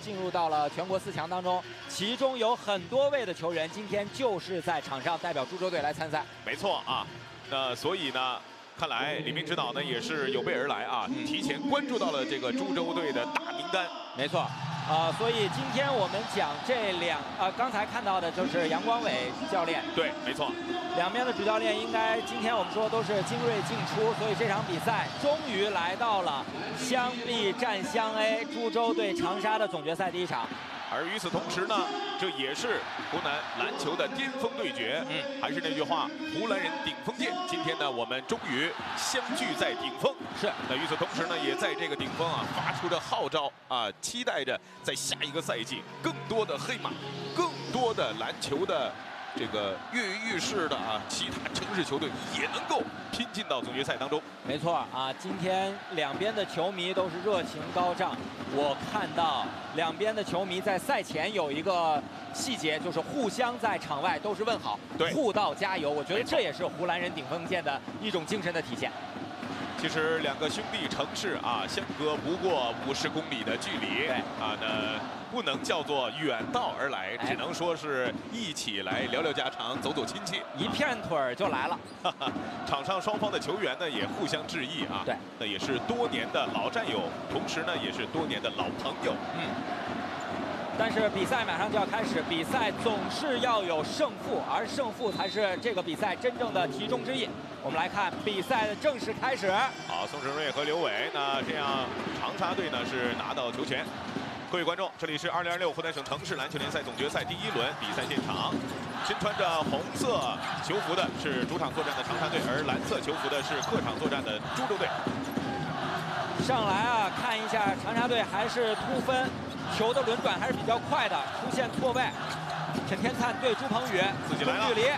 进入到了全国4强当中，其中有很多位的球员今天就是在场上代表株洲队来参赛。 没错啊，那所以呢，看来李明指导呢也是有备而来啊，提前关注到了这个株洲队的大名单。 没错。所以今天我们讲这刚才看到的就是杨光伟教练。 对，没错。 两边的主教练应该今天我们说都是精锐尽出，所以这场比赛终于来到了湘 B 战湘 A 株洲对长沙的总决赛第1场。 而与此同时呢，这也是湖南篮球的巅峰对决。还是那句话，湖南人顶峰见。今天呢，我们终于相聚在顶峰。 是。 那与此同时呢，也在这个顶峰啊，发出着号召啊，期待着在下一个赛季，更多的黑马，更多的篮球的这个跃跃欲试的啊，其他城市球队也能够拼进到总决赛当中。 没错啊，今天两边的球迷都是热情高涨。我看到两边的球迷在赛前有一个细节，就是互相在场外都是问好， 对， 互道加油。我觉得这也是湖南人顶峰见的一种精神的体现。 其实两个兄弟城市啊，相隔不过50公里的距离，啊，那不能叫做远道而来，只能说是一起来聊聊家常，走走亲戚， 一片腿儿就来了。 场上双方的球员呢也互相致意啊， 对， 那也是多年的老战友，同时呢也是多年的老朋友。 但是比赛马上就要开始，比赛总是要有胜负，而胜负才是这个比赛真正的题中之意。我们来看比赛的正式开始。 好，宋晨瑞和刘伟，那这样长沙队呢是拿到球权。各位观众，这里是2026湖南省城市篮球联赛总决赛第1轮比赛现场。身穿着红色球服的是主场作战的长沙队，而蓝色球服的是客场作战的株洲队。 上来啊，看一下长沙队还是突分，球的轮转还是比较快的，出现错位。陈天灿对朱鹏宇， 自己来了， 中距离。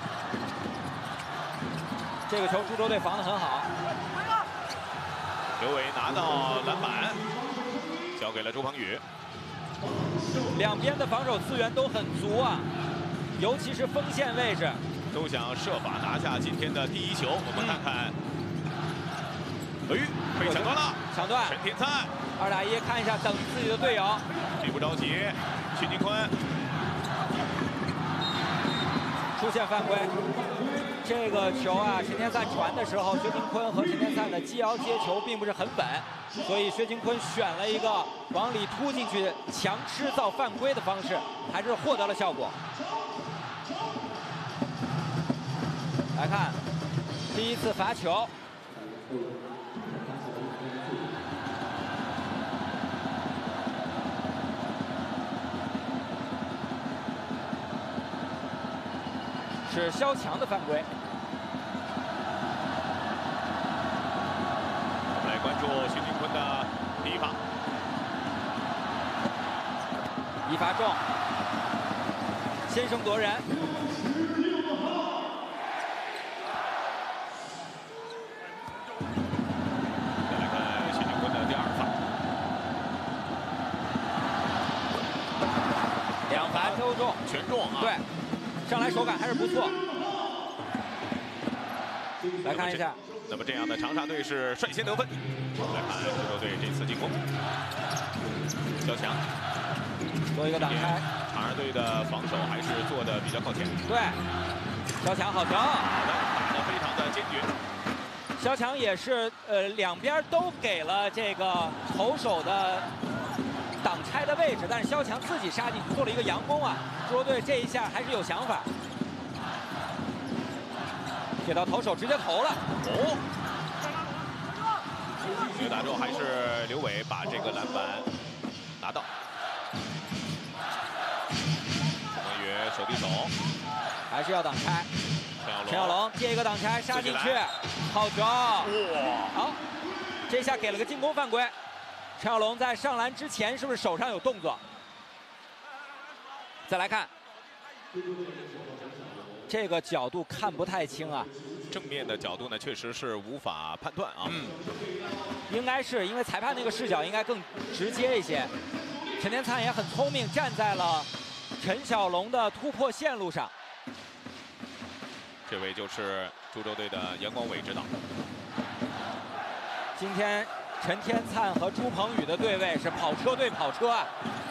这个球株洲队防得很好。 刘伟拿到篮板，交给了朱鹏宇。 两边的防守资源都很足啊，尤其是锋线位置， 都想设法拿下今天的第1球。我们看看，被抢断了， 抢断。 陈天灿 2打1，看一下等自己的队友， 这不着急。徐金坤出现犯规。这个球啊，陈天灿传的时候，薛金坤和陈天灿的击腰接球并不是很稳，所以薛金坤选了一个往里突进去强吃造犯规的方式，还是获得了效果。来看第1次罚球，是肖强的犯规。 我们来关注徐金坤的第1罚， 一罚中，先声夺人。 再来看徐金坤的第2罚 ，2罚都中， 全中啊！ 对。上来手感还是不错。来看一下， 那么这样的长沙队是率先得分。来看株洲队这次进攻，肖强做一个挡拆。 长沙队的防守还是做的比较靠前。 对，肖强好球， 好的，打得非常的坚决。 肖强也是两边都给了这个投手的挡拆的位置，但是肖强自己杀进去做了一个佯攻啊！株洲队这一下还是有想法，给到投手直接投了。 哦，这个打中还是刘伟把这个篮板拿到。关于手递手， 还是要挡拆。陈小龙接一个挡拆杀进去，好球！哇，好，这下给了个进攻犯规。陈小龙在上篮之前是不是手上有动作？再来看，这个角度看不太清啊。 正面的角度呢，确实是无法判断啊。 应该是因为裁判那个视角应该更直接一些。陈天灿也很聪明，站在了陈小龙的突破线路上。 这位就是株洲队的杨光伟指导。 今天陈天灿和朱鹏宇的对位是跑车对跑车啊。